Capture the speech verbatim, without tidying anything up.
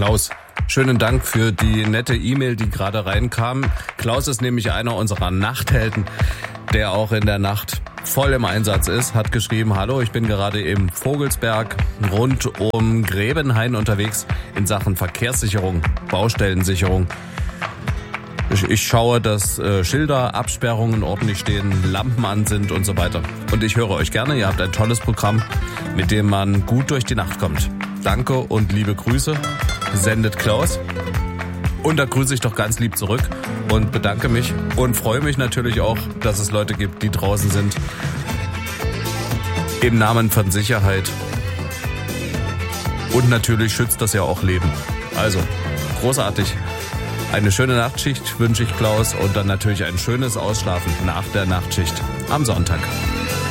Klaus, schönen Dank für die nette E-Mail, die gerade reinkam. Klaus ist nämlich einer unserer Nachthelden, der auch in der Nacht voll im Einsatz ist, hat geschrieben: Hallo, ich bin gerade im Vogelsberg rund um Grebenhain unterwegs in Sachen Verkehrssicherung, Baustellensicherung. Ich, ich schaue, dass äh, Schilder, Absperrungen ordentlich stehen, Lampen an sind und so weiter. Und ich höre euch gerne, ihr habt ein tolles Programm, mit dem man gut durch die Nacht kommt. Danke und liebe Grüße, sendet Klaus. Und da grüße ich doch ganz lieb zurück und bedanke mich und freue mich natürlich auch, dass es Leute gibt, die draußen sind. Im Namen von Sicherheit. Und natürlich schützt das ja auch Leben. Also, großartig. Eine schöne Nachtschicht wünsche ich Klaus und dann natürlich ein schönes Ausschlafen nach der Nachtschicht am Sonntag.